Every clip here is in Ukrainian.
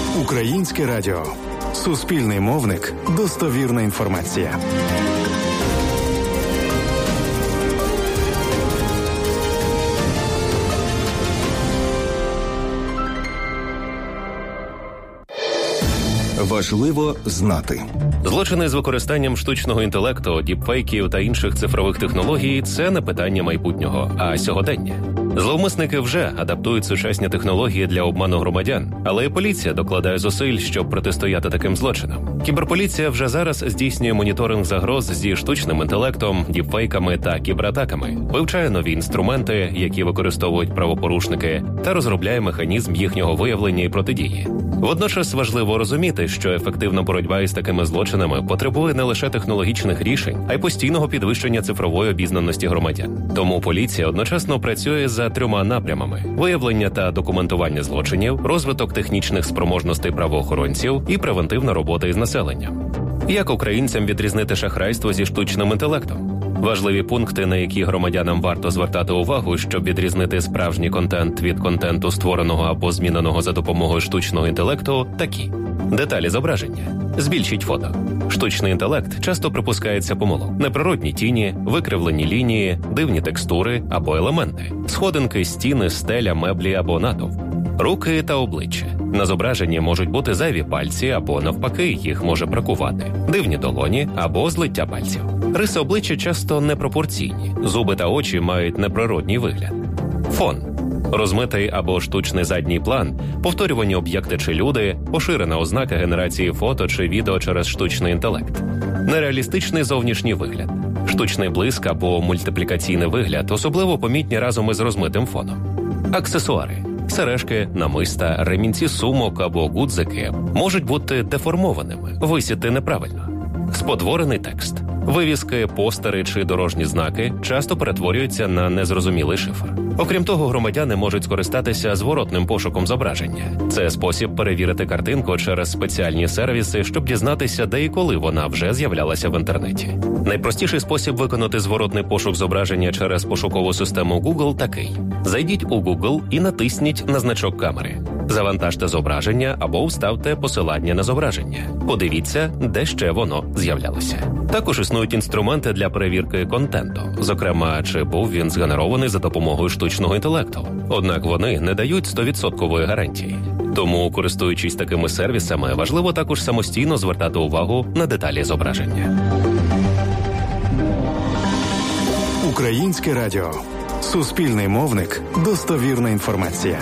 Українське радіо. Суспільний мовник. Достовірна інформація. Важливо знати. Злочини з використанням штучного інтелекту, діпфейків та інших цифрових технологій – це не питання майбутнього, а сьогодення. Зловмисники вже адаптують сучасні технології для обману громадян, але і поліція докладає зусиль, щоб протистояти таким злочинам. Кіберполіція вже зараз здійснює моніторинг загроз зі штучним інтелектом, діпфейками та кібератаками, вивчає нові інструменти, які використовують правопорушники, та розробляє механізм їхнього виявлення і протидії. Водночас важливо розуміти, що ефективна боротьба із такими злочинами потребує не лише технологічних рішень, а й постійного підвищення цифрової обізнаності громадян. Тому поліція одночасно працює за 3 напрямами: виявлення та документування злочинів, розвиток технічних спроможностей правоохоронців і превентивна робота із населенням. Як українцям відрізнити шахрайство зі штучним інтелектом? Важливі пункти, на які громадянам варто звертати увагу, щоб відрізнити справжній контент від контенту, створеного або зміненого за допомогою штучного інтелекту, такі. Деталі зображення. Збільшіть фото. Штучний інтелект часто припускається помилок. Неприродні тіні, викривлені лінії, дивні текстури або елементи. Сходинки, стіни, стеля, меблі або натовп. Руки та обличчя. На зображенні можуть бути зайві пальці або, навпаки, їх може бракувати. Дивні долоні або злиття пальців. Риси обличчя часто непропорційні. Зуби та очі мають неприродній вигляд. Фон. Розмитий або штучний задній план, повторювані об'єкти чи люди, поширена ознака генерації фото чи відео через штучний інтелект. Нереалістичний зовнішній вигляд. Штучний блиск або мультиплікаційний вигляд особливо помітні разом із розмитим фоном. Аксесуари. Сережки, намиста, ремінці сумок або гудзики можуть бути деформованими, висіти неправильно. Спотворений текст. Вивіски, постери чи дорожні знаки часто перетворюються на незрозумілий шифр. Окрім того, громадяни можуть скористатися зворотним пошуком зображення. Це спосіб перевірити картинку через спеціальні сервіси, щоб дізнатися, де і коли вона вже з'являлася в інтернеті. Найпростіший спосіб виконати зворотний пошук зображення через пошукову систему Google такий. Зайдіть у Google і натисніть на значок камери. Завантажте зображення або вставте посилання на зображення. Подивіться, де ще воно з'являлося. Також існують інструменти для перевірки контенту, зокрема, чи був він згенерований за допомогою штучного інтелекту. Однак вони не дають 100% гарантії. Тому, користуючись такими сервісами, важливо також самостійно звертати увагу на деталі зображення. Українське радіо. Суспільний мовник. Достовірна інформація.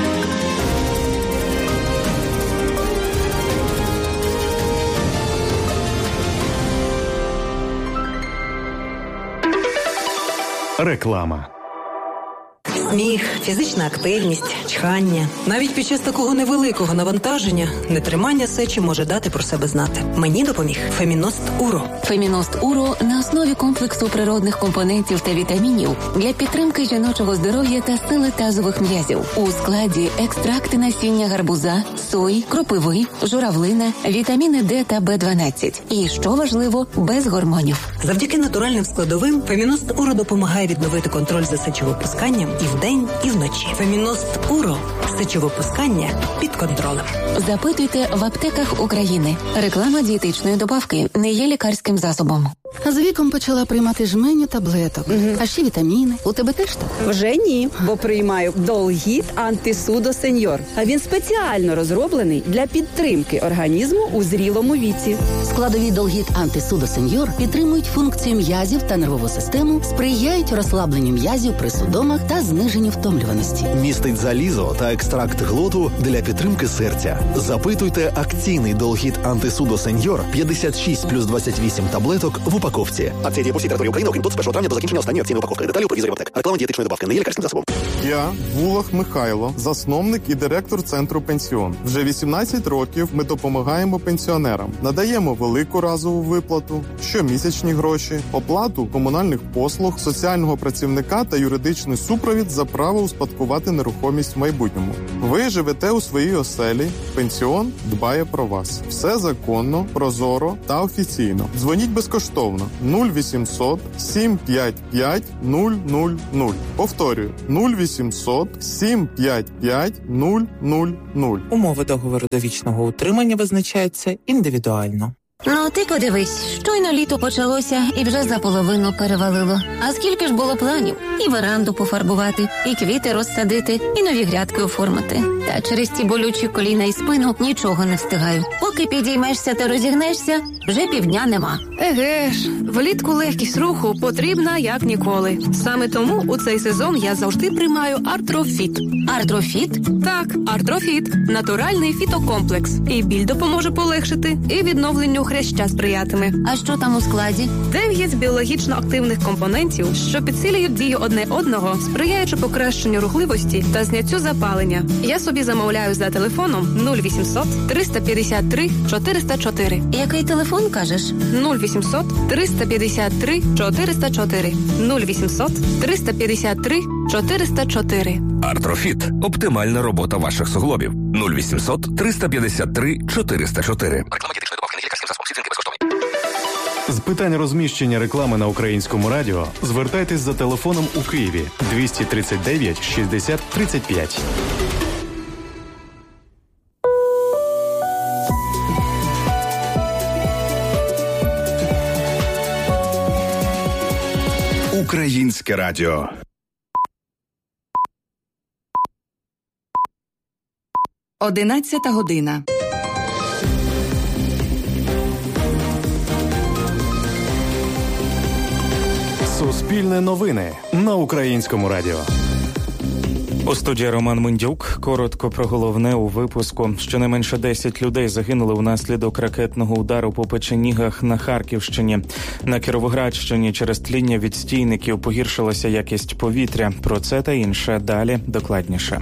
Реклама. Сміх, фізична активність, чхання. Навіть під час такого невеликого навантаження нетримання сечі може дати про себе знати. Мені допоміг Феміност Уро. Феміност Уро на основі комплексу природних компонентів та вітамінів для підтримки жіночого здоров'я та сили тазових м'язів. У складі екстракти насіння гарбуза, сої, кропиви, журавлина, вітаміни Д та Б12. І, що важливо, без гормонів. Завдяки натуральним складовим Феміност Уро допомагає відновити контроль за сечовипусканням і вдень, і вночі. Феміност Уро. Сечовипускання під контролем. Запитуйте в аптеках України. Реклама дієтичної добавки не є лікарським засобом. З віком почала приймати жменю таблеток. А ще вітаміни. У тебе теж так? Вже ні, бо приймаю Долгіт Антисудо Сеньор. А він спеціально розроблений для підтримки організму у зрілому віці. Складові Долгіт Антисудо Сеньор підтримують функцію м'язів та нервову систему, сприяють розслабленню м'язів при судомах та зниженню втомлюваності. Містить залізо та екстракт глоту для підтримки серця. Запитуйте акційний Долгіт Антисудо Сеньор 56 плюс 28 таблеток в упаковці. Акція діє по всій території України, окрім 1 травня до закінчення останньої акційної упаковки. Деталі у провізорі аптек. Реклама дієтичної добавки не є лікарським засобом. Я Вулах Михайло, засновник і директор центру «Пенсіон». Вже 18 років ми допомагаємо пенсіонерам. Надаємо велику разову виплату, щомісячні гроші, оплату комунальних послуг, соціального працівника та юридичний супровід за право успадкувати нерухомість в майбутньому. Ви живете у своїй оселі. «Пенсіон» дбає про вас. Все законно, прозоро та офіційно. Дзвоніть безкоштовно. 0800 755 000. Повторюю, 0800 0800 755 000. Умови договору довічного утримання визначаються індивідуально. Ну, ти подивись, щойно літо почалося і вже за половину перевалило. А скільки ж було планів? І веранду пофарбувати, і квіти розсадити, і нові грядки оформити. Та через ці болючі коліна і спину нічого не встигаю. Поки підіймешся та розігнешся, вже півдня нема. Еге ж, влітку легкість руху потрібна як ніколи. Саме тому у цей сезон я завжди приймаю Артрофіт. Артрофіт? Так, Артрофіт – натуральний фітокомплекс. І біль допоможе полегшити, і відновленню хряща сприятиме. А що там у складі? 9 біологічно активних компонентів, що підсилюють дію одне одного, сприяючи покращенню рухливості та зняттю запалення. Я собі замовляю за телефоном 0800 353 404. Який телефон, кажеш? 0800 353 404. 0800 353 404. Артрофіт – оптимальна робота ваших суглобів. 0800 353 404. Реклама дієтичної добавки не лікарським засобом. Всі дзвінки безкоштовні. З питань розміщення реклами на Українському радіо звертайтесь за телефоном у Києві 239 60 35. Українське радіо. Одинадцята година. Суспільне новини на Українському радіо. У студії Роман Мендюк. Коротко про головне у випуску. Щонайменше 10 людей загинули внаслідок ракетного удару по печенігах на Харківщині. На Кіровоградщині через тління від стійників погіршилася якість повітря. Про це та інше далі докладніше.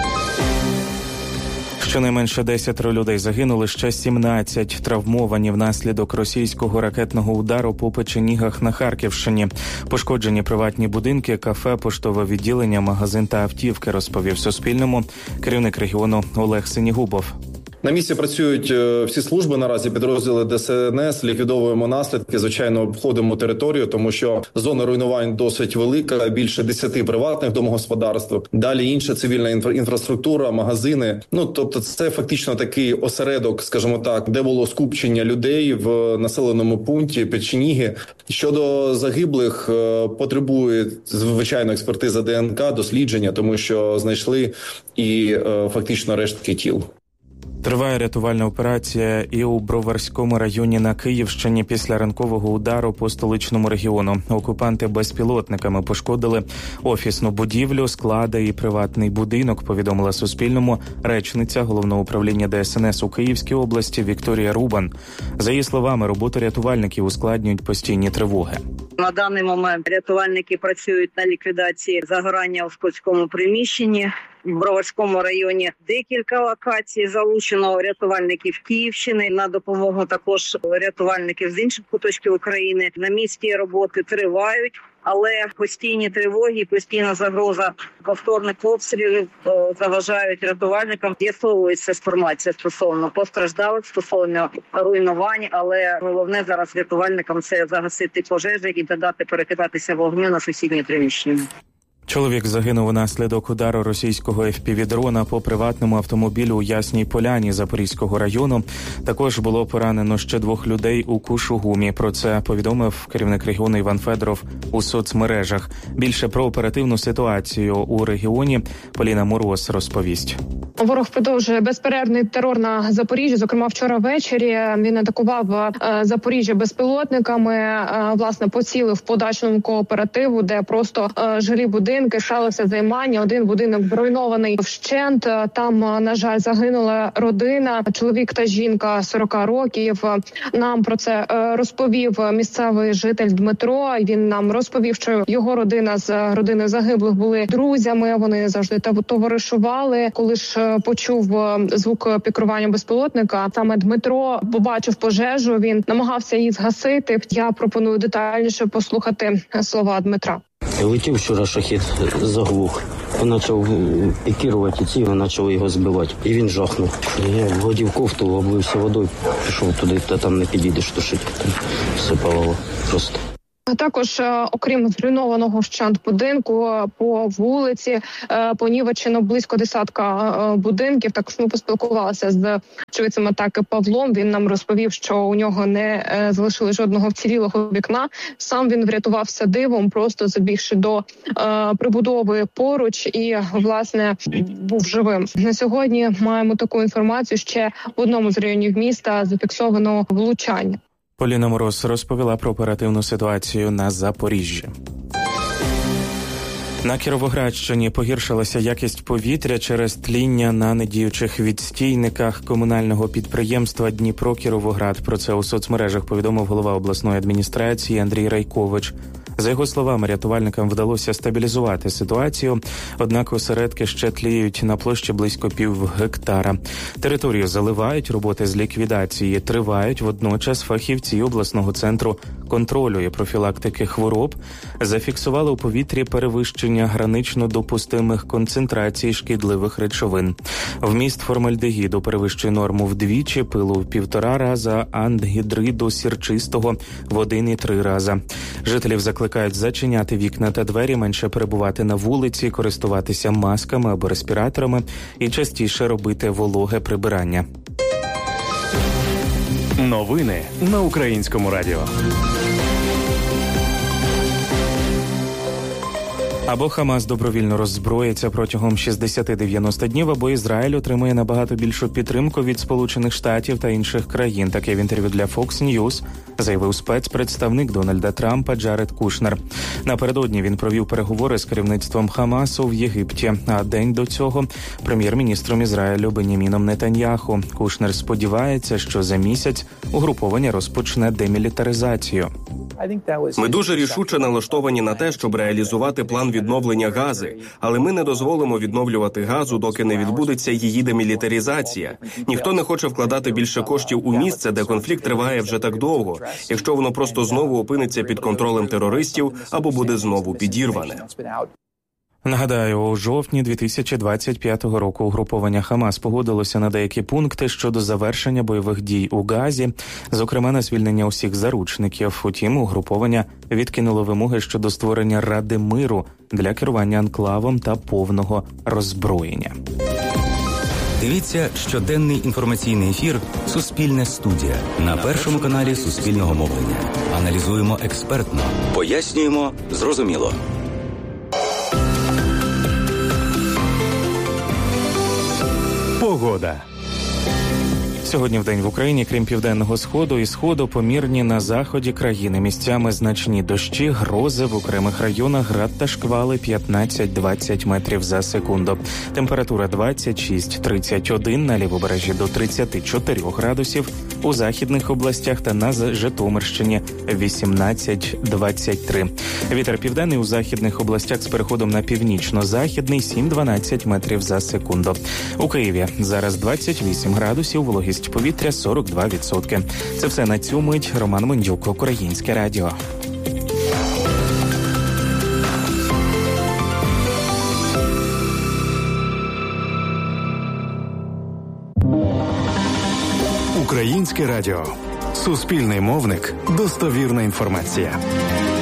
Щонайменше 10 людей загинули, ще 17 травмовані внаслідок російського ракетного удару по печенігах на Харківщині. Пошкоджені приватні будинки, кафе, поштове відділення, магазин та автівки, розповів Суспільному керівник регіону Олег Синігубов. На місці працюють всі служби наразі, підрозділи ДСНС, ліквідовуємо наслідки, звичайно, обходимо територію, тому що зона руйнувань досить велика, більше 10 приватних домогосподарств, далі інша цивільна інфраструктура, магазини. Тобто це фактично такий осередок, скажімо так, де було скупчення людей в населеному пункті Печеніги. Щодо загиблих, потребує, звичайно, експертиза ДНК, дослідження, тому що знайшли і фактично рештки тіл. Триває рятувальна операція і у Броварському районі на Київщині після ранкового удару по столичному регіону. Окупанти безпілотниками пошкодили офісну будівлю, склади і приватний будинок, повідомила Суспільному речниця Головного управління ДСНС у Київській області Вікторія Рубан. За її словами, роботу рятувальників ускладнюють постійні тривоги. На даний момент рятувальники працюють на ліквідації загорання у складському приміщенні. В Броварському районі декілька локацій залучено рятувальників Київщини. На допомогу також рятувальників з інших куточків України. На місці роботи тривають, але постійні тривоги, постійна загроза повторних обстрілів заважають рятувальникам. З'ясовується інформація стосовно постраждалих, стосовно руйнувань, але головне зараз рятувальникам – це загасити пожежі і додати перекидатися вогню на сусідні приміщення. Чоловік загинув внаслідок удару російського FPV-дрона по приватному автомобілю у Ясній Поляні Запорізького району. Також було поранено ще 2 людей у Кушугумі. Про це повідомив керівник регіону Іван Федоров у соцмережах. Більше про оперативну ситуацію у регіоні Поліна Мороз розповість. Ворог продовжує безперервний терор на Запоріжжі. Зокрема, вчора ввечері він атакував Запоріжжя безпілотниками. Власне, поцілив по дачному кооперативу, де просто жилі будинки, сталося займання. Один будинок зруйнований вщент. Там, на жаль, загинула родина, чоловік та жінка 40 років. Нам про це розповів місцевий житель Дмитро. Він нам розповів, що його родина з родиною загиблих були друзями. Вони завжди товаришували. Коли ж почув звук пікрування безпілотника, саме Дмитро побачив пожежу, він намагався її згасити. Я пропоную детальніше послухати слова Дмитра. Летів вчора шахет, заглух. Він почав пікірувати ці, він почав його збивати. І він жахнув. Я вгодів кофту, облився водою, пішов туди, та там не підійдеш тушити. Все палало просто. А також, окрім зруйнованого вщент будинку, по вулиці понівечено близько десятка будинків. Також ми поспілкувалися з очевидцем атаки Павлом. Він нам розповів, що у нього не залишили жодного вцілілого вікна. Сам він врятувався дивом, просто забігши до прибудови поруч і, власне, був живим. На сьогодні маємо таку інформацію. Ще в одному з районів міста зафіксовано влучання. Поліна Мороз розповіла про оперативну ситуацію на Запоріжжі. На Кіровоградщині погіршилася якість повітря через тління на недіючих відстійниках комунального підприємства «Дніпро-Кіровоград». Про це у соцмережах повідомив голова обласної адміністрації Андрій Райкович. За його словами, рятувальникам вдалося стабілізувати ситуацію, однак осередки ще тліють на площі близько пів гектара. Територію заливають, роботи з ліквідації тривають. Водночас фахівці обласного центру контролю і профілактики хвороб зафіксували у повітрі перевищення гранично допустимих концентрацій шкідливих речовин. Вміст формальдегіду перевищує норму вдвічі, пилу в 1,5 рази, ангідриду сірчистого в 1,3 рази. Жителів закликають зачиняти вікна та двері, менше перебувати на вулиці, користуватися масками або респіраторами і частіше робити вологе прибирання. Новини на Українському радіо. Або Хамас добровільно роззброїться протягом 60-90 днів, або Ізраїль отримує набагато більшу підтримку від Сполучених Штатів та інших країн. Таке в інтерв'ю для Fox News заявив спецпредставник Дональда Трампа Джаред Кушнер. Напередодні він провів переговори з керівництвом Хамасу в Єгипті, а день до цього – прем'єр-міністром Ізраїлю Беняміном Нетаньяху. Кушнер сподівається, що за місяць угруповання розпочне демілітаризацію. Ми дуже рішуче налаштовані на те, щоб реалізувати план відновлення Гази, але ми не дозволимо відновлювати Газу, доки не відбудеться її демілітаризація. Ніхто не хоче вкладати більше коштів у місце, де конфлікт триває вже так довго, якщо воно просто знову опиниться під контролем терористів або буде знову підірване. Нагадаю, у жовтні 2025 року угруповання Хамас погодилося на деякі пункти щодо завершення бойових дій у Газі, зокрема на звільнення усіх заручників. Утім, угруповання відкинуло вимоги щодо створення Ради миру для керування анклавом та повного роззброєння. Дивіться щоденний інформаційний ефір «Суспільне студія» на Першому каналі Суспільного мовлення. Аналізуємо експертно, пояснюємо зрозуміло. Погода. Сьогодні вдень в Україні, крім південного сходу і сходу, помірні на заході країни. Місцями значні дощі, грози, в окремих районах град та шквали 15-20 метрів за секунду. Температура 26-31, на лівобережжі до 34 градусів, у західних областях та на Житомирщині 18-23. Вітер південний у західних областях з переходом на північно-західний 7-12 метрів за секунду. У Києві зараз 28 градусів, вологість повітря 42%. Це все на цю мить. Роман Мендюк, Українське радіо. Українське радіо. Суспільний мовник. Достовірна інформація.